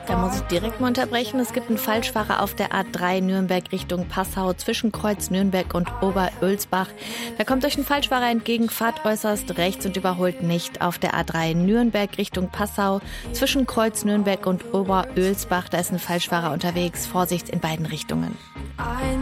Da muss ich direkt mal unterbrechen. Es gibt einen Falschfahrer auf der A3 Nürnberg Richtung Passau zwischen Kreuz Nürnberg und Oberölsbach. Da kommt euch ein Falschfahrer entgegen, fahrt äußerst rechts und überholt nicht. Auf der A3 Nürnberg Richtung Passau zwischen Kreuz Nürnberg und Oberölsbach. Da ist ein Falschfahrer unterwegs. Vorsicht in beiden Richtungen.